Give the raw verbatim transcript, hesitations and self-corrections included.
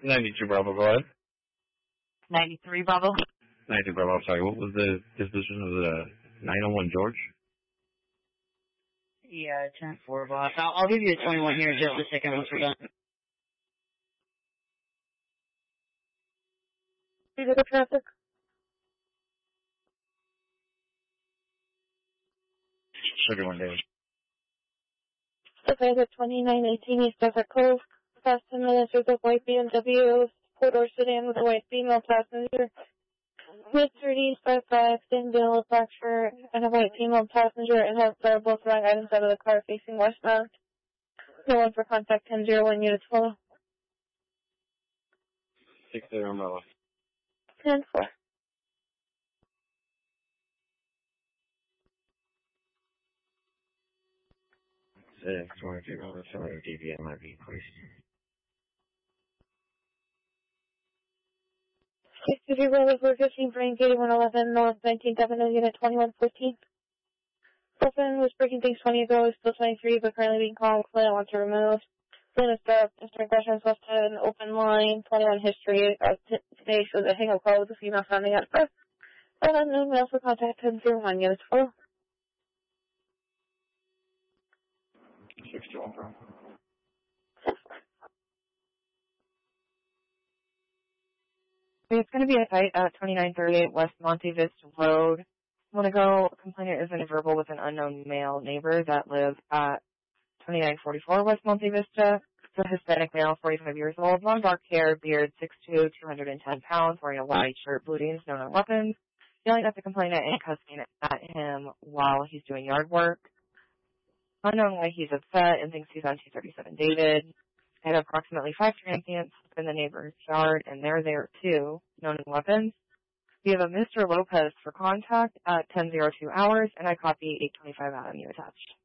ninety-two Bravo, go ahead. ninety-three Bravo. ninety-two Bravo, sorry, what was the disposition of the nine oh one George? Yeah, ten four, boss. I'll, I'll give you a twenty-one here in just a second once we're done. Is it the traffic? thirty-one days. Okay, the twenty-nine eighteen East Desert Cove. Past ten minutes with a white B M W four-door sedan with a white female passenger. Mister East five five, thin bill of black shirt, and a white female passenger, and have uh, both wrong items out of the car facing westbound. No one for contact ten zero one units follow. six zero umbrella. ten four. six, one, two, one, seven, D V M I V, please. six two zero four fifteen, Frank eighty-one eleven, North nineteenth Avenue, Unit twenty-one fourteen. Wilson was breaking things twenty ago, is still twenty-three, but currently being called. Flynn wants to remove. Flynn is up. Mister Questions left an open line, twenty-one history. Uh, t- today shows a hang-up call with a female sounding at first. And unknown male for contact ten zero one units four. six two one, bro. It's going to be a fight at twenty-nine thirty-eight West Monte Vista Road. I want to go. Complainant is in a verbal with an unknown male neighbor that lives at twenty-nine forty-four West Monte Vista. It's a Hispanic male, forty-five years old, long dark hair, beard, six two, two hundred ten pounds, wearing a white shirt, blue jeans, no known weapons, yelling at the complainant and cussing at him while he's doing yard work. Unknown why he's upset and thinks he's on two thirty-seven David. And approximately five transients in the neighbor's yard, and they're there too, known weapons. We have a Mister Lopez for contact at ten oh two hours, and I copy eight twenty-five Adam you attached.